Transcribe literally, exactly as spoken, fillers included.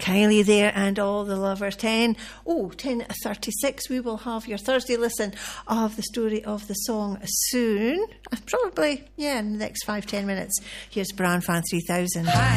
Kylie there and all the lovers. ten, oh, ten thirty-six, we will have your Thursday listen of the story of the song soon. Probably, yeah, in the next five, ten minutes. Here's Bran Fan three thousand. Hi.